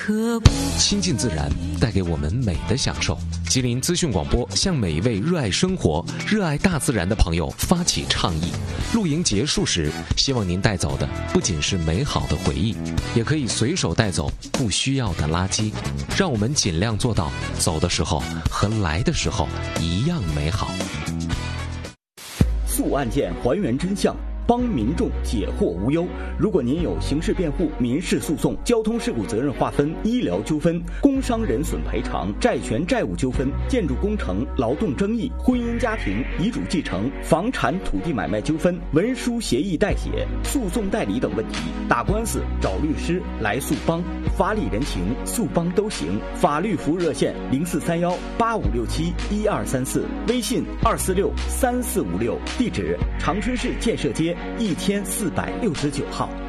亲近自然，带给我们美的享受。吉林资讯广播向每一位热爱生活、热爱大自然的朋友发起倡议：露营结束时，希望您带走的不仅是美好的回忆，也可以随手带走不需要的垃圾。让我们尽量做到走的时候和来的时候一样美好。 诉案件，还原真相，帮民众解惑无忧。如果您有刑事辩护、民事诉讼、交通事故责任划分、医疗纠纷、工伤人损赔偿、债权债务纠纷、建筑工程、劳动争议、婚姻家庭、遗嘱继承、房产土地买卖纠纷、文书协议代写、诉讼代理等问题，打官司找律师来诉帮，法理人情诉帮都行。法律服务热线043185671234，微信2463456，地址长春市建设街1469号。